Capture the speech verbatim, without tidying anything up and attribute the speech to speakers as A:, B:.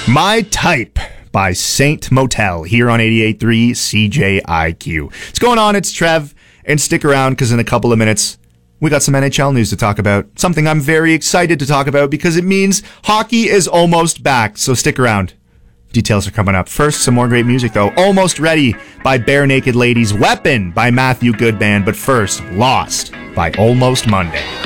A: My Type by Saint Motel here on eighty-eight point three C J I Q. What's going on? It's Trev, and stick around because in a couple of minutes, we got some N H L news to talk about. Something I'm very excited to talk about because it means hockey is almost back, so stick around. Details are coming up. First, some more great music though. Almost Ready by Bare Naked Ladies. Weapon by Matthew Goodman. But first, Lost by Almost Monday.